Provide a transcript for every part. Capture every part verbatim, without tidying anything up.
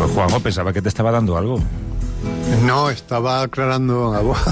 Juanjo, pensaba que te estaba dando algo. No, estaba aclarando la voz.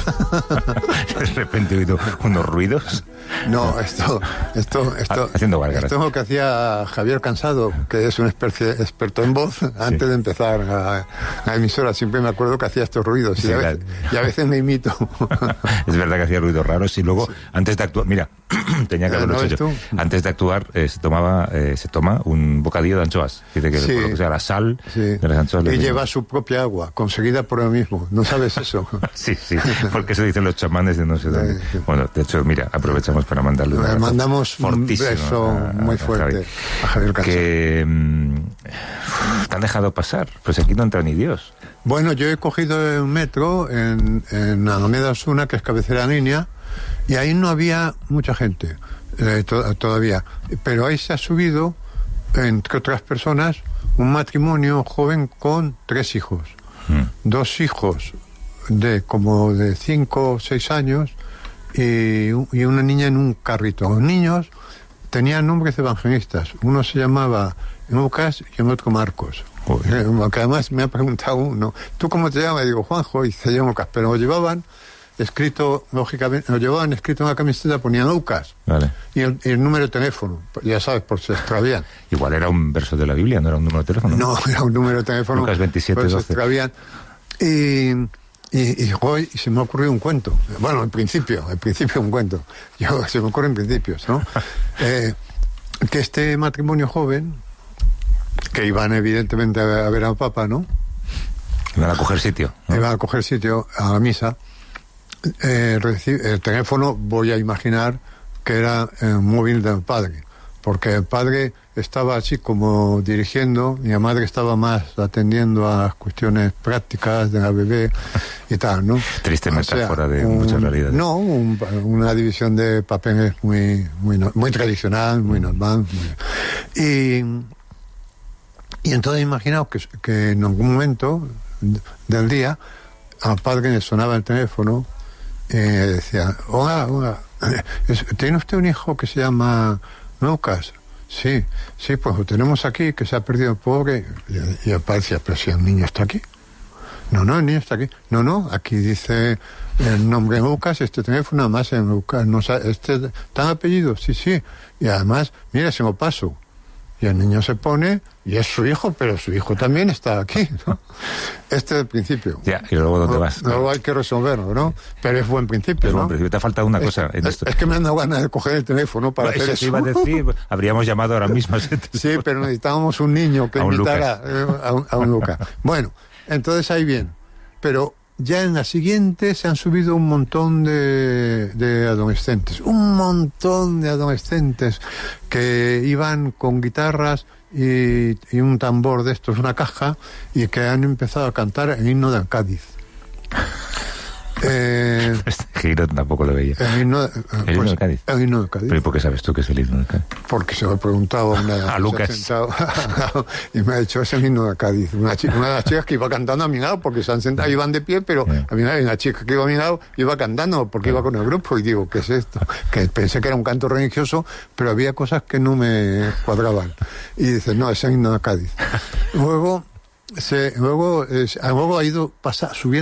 De repente he oído unos ruidos. No, esto, esto, esto, haciendo gárgaras. Esto es lo que hacía Javier Cansado, que es un especie, experto en voz, antes sí. de empezar a, a emisora. Siempre me acuerdo que hacía estos ruidos sí, y, a veces, y a veces me imito. Es verdad que hacía ruidos raros y luego, sí. antes de actuar, mira, tenía que haberlo ¿No hecho yo. Antes de actuar eh, se tomaba, eh, se toma un bocadillo de anchoas. Dice que, sí. por lo que sea, la sal sí. de las anchoas. Y lleva su propia agua, conseguida por él mismo. ¿No sabes eso? Sí, sí, porque eso dicen los chamanes de no sé dónde. Sí, sí. Bueno, de hecho, mira, aprovechamos para mandarle un Le mandamos un beso a, a, muy a fuerte Javi. a Javier Cansado. Que mmm, te han dejado pasar, pues aquí no entra ni Dios. Bueno, yo he cogido un metro en, en Alameda Osuna, que es cabecera línea, y ahí no había mucha gente eh, to- todavía, pero ahí se ha subido, entre otras personas, un matrimonio joven con tres hijos. Mm. Dos hijos de como de cinco o seis años y, y una niña en un carrito. Los niños tenían nombres evangelistas. Uno se llamaba Lucas y el otro Marcos. Eh, que además me ha preguntado uno, ¿tú cómo te llamas? Y digo, Juanjo, y se llama Lucas. Pero lo llevaban escrito, lógicamente, lo llevaban escrito en la camiseta, ponían Lucas. Vale. Y el, y el número de teléfono, ya sabes, por si se extravían. Igual era un verso de la Biblia, no era un número de teléfono. No, no era un número de teléfono. Lucas veintisiete, doce. Se extravían. Y, y, y hoy se me ocurrió un cuento. Bueno, al principio, al principio un cuento. Yo, se me ocurren principios, ¿no? eh, que este matrimonio joven, que iban evidentemente a ver al Papa, ¿no? Iban a coger sitio, ¿no? Iban a coger sitio a la misa. Eh, reci- el teléfono, voy a imaginar que era el móvil del padre, porque el padre estaba así como dirigiendo y la madre estaba más atendiendo a las cuestiones prácticas de la bebé y tal, ¿no? Triste metáfora o sea, de un, muchas realidades. No, un, una división de papeles muy muy muy tradicional, muy normal. Muy, y, y entonces imaginaos que, que en algún momento del día al padre le sonaba el teléfono y decía, hola, hola, ¿tiene usted un hijo que se llama Lucas? Sí, sí, pues lo tenemos aquí, que se ha perdido el pobre. Y, y el padre decía, pero si el niño está aquí. No, no, el niño está aquí. No, no, aquí dice el nombre Lucas, este teléfono, además en Lucas, no sabe, este, ¿tan apellido? Sí, sí. Y además, mira, se lo paso. Y el niño se pone, y es su hijo, pero su hijo también está aquí, ¿no? Este es el principio. Ya, y luego ¿dónde vas? Luego claro. Hay que resolverlo, ¿no? Pero es buen principio, es ¿no? buen principio. Te ha faltado una es, cosa en es, esto. Es que me han dado ganas de coger el teléfono para bueno, hacer eso. eso. Iba a decir, habríamos llamado ahora mismo a ese teléfono. Sí, pero necesitábamos un niño que a un invitara eh, a, un, a un Lucas. Bueno, entonces ahí bien. Pero ya en la siguiente se han subido un montón de, de adolescentes, un montón de adolescentes que iban con guitarras y, y un tambor de estos, una caja, y que han empezado a cantar el himno del Cádiz. Eh, este giro tampoco lo veía. El himno, eh, ¿El pues, himno del Cádiz? El himno del Cádiz. ¿Pero por qué sabes tú que es el himno del Cádiz? Porque se lo he preguntado a, una, a Lucas. Sentado, y me ha dicho, es el himno del Cádiz. Una, chica, una de las chicas que iba cantando a mi lado, porque se han sentado, iban de pie, pero yeah. a mi lado, y una chica que iba a mi lado iba cantando, porque yeah. iba con el grupo, y digo, ¿qué es esto? Que pensé que era un canto religioso, pero había cosas que no me cuadraban. Y dice, no, es el himno del Cádiz. Luego, se, luego, es, luego ha ido pasa, subiendo